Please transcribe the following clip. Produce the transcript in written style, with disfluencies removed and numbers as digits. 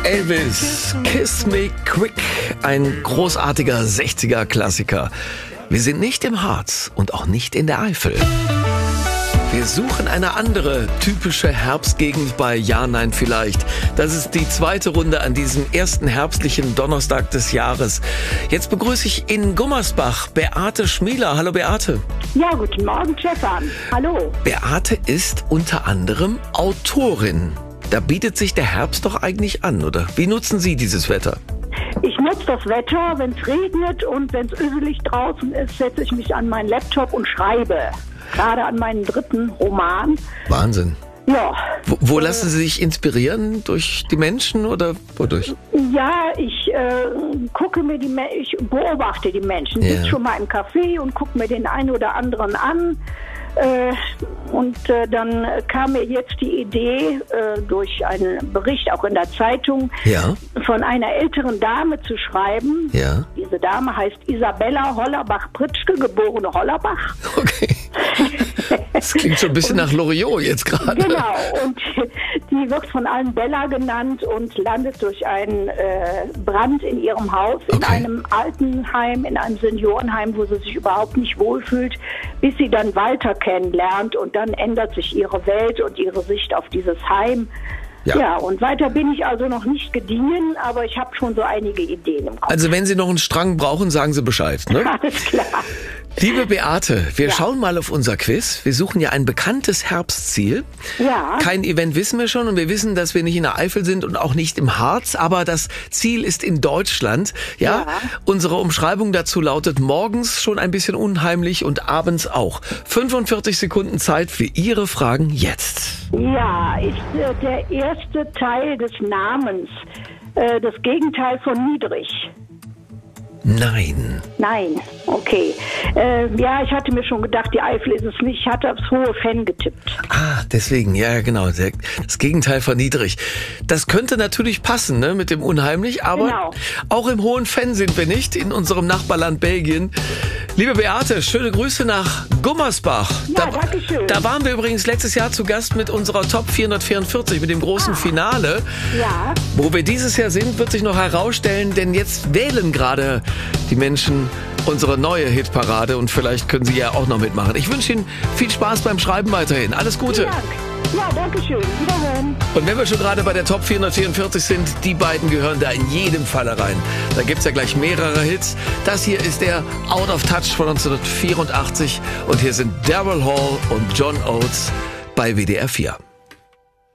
Elvis, Kiss Me Quick, ein großartiger 60er-Klassiker. Wir sind nicht im Harz und auch nicht in der Eifel. Wir suchen eine andere typische Herbstgegend bei Ja, Nein, Vielleicht. Das ist die zweite Runde an diesem ersten herbstlichen Donnerstag des Jahres. Jetzt begrüße ich in Gummersbach Beate Schmieler. Hallo Beate. Ja, guten Morgen, Stefan. Hallo. Beate ist unter anderem Autorin. Da bietet sich der Herbst doch eigentlich an, oder? Wie nutzen Sie dieses Wetter? Ich nutze das Wetter, wenn es regnet und wenn es öselig draußen ist, setze ich mich an meinen Laptop und schreibe. Gerade an meinen dritten Roman. Wahnsinn. Ja. Wo lassen Sie sich inspirieren? Durch die Menschen oder wodurch? Ja, ich ich beobachte die Menschen. Ich sitze schon mal im Café und gucke mir den einen oder anderen an. Dann kam mir jetzt die Idee, durch einen Bericht auch in der Zeitung, von einer älteren Dame zu schreiben. Ja. Diese Dame heißt Isabella Hollerbach-Pritschke, geborene Hollerbach. Okay. Das klingt schon ein bisschen nach Loriot jetzt gerade. Genau, und die wird von allen Bella genannt und landet durch einen Brand in ihrem Haus, in einem Altenheim, in einem Seniorenheim, wo sie sich überhaupt nicht wohlfühlt, bis sie dann Walter kennenlernt und dann ändert sich ihre Welt und ihre Sicht auf dieses Heim. Ja, und weiter bin ich also noch nicht gediehen, aber ich habe schon so einige Ideen im Kopf. Also wenn Sie noch einen Strang brauchen, sagen Sie Bescheid, ne? Alles klar. Liebe Beate, wir schauen mal auf unser Quiz. Wir suchen ja ein bekanntes Herbstziel. Ja. Kein Event wissen wir schon und wir wissen, dass wir nicht in der Eifel sind und auch nicht im Harz, aber das Ziel ist in Deutschland. Ja. Unsere Umschreibung dazu lautet: morgens schon ein bisschen unheimlich und abends auch. 45 Sekunden Zeit für Ihre Fragen jetzt. Ja, ist der erste Teil des Namens das Gegenteil von niedrig? Nein. Nein, okay. Ich hatte mir schon gedacht, die Eifel ist es nicht. Ich hatte aufs hohe Fenn getippt. Ah, deswegen, ja genau. Das Gegenteil von niedrig. Das könnte natürlich passen, ne, mit dem unheimlich, aber auch im hohen Fenn sind wir nicht, in unserem Nachbarland Belgien. Liebe Beate, schöne Grüße nach Gummersbach. Ja, danke schön. Da waren wir übrigens letztes Jahr zu Gast mit unserer Top 444, mit dem großen Finale. Ja. Wo wir dieses Jahr sind, wird sich noch herausstellen, denn jetzt wählen gerade die Menschen unsere neue Hitparade und vielleicht können Sie ja auch noch mitmachen. Ich wünsche Ihnen viel Spaß beim Schreiben weiterhin. Alles Gute. Vielen Dank. Ja, danke schön. Wiederhören. Und wenn wir schon gerade bei der Top 444 sind, die beiden gehören da in jedem Falle rein. Da gibt's ja gleich mehrere Hits. Das hier ist der Out of Touch von 1984 und hier sind Daryl Hall und John Oates bei WDR 4.